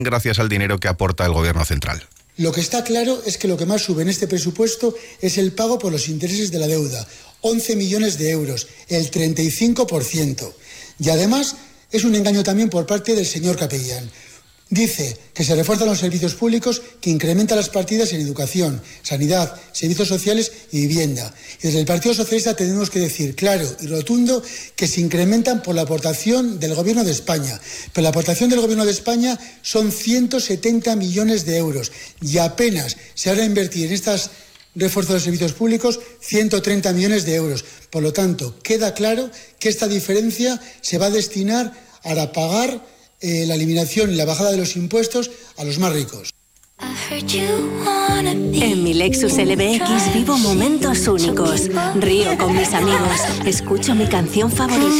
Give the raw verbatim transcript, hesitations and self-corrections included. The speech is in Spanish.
gracias al dinero que aporta el gobierno central. Lo que está claro es que lo que más sube en este presupuesto es el pago por los intereses de la deuda, once millones de euros, el treinta y cinco por ciento. Y además es un engaño también por parte del señor Capellán. Dice que se refuerzan los servicios públicos, que incrementa las partidas en educación, sanidad, servicios sociales y vivienda. Y desde el Partido Socialista tenemos que decir claro y rotundo que se incrementan por la aportación del Gobierno de España. Pero la aportación del Gobierno de España son ciento setenta millones de euros y apenas se van a invertir en estos refuerzos de servicios públicos ciento treinta millones de euros. Por lo tanto, queda claro que esta diferencia se va a destinar a pagar Eh, la eliminación y la bajada de los impuestos a los más ricos. En mi Lexus L B X vivo momentos únicos. Río con mis amigos, escucho mi canción favorita.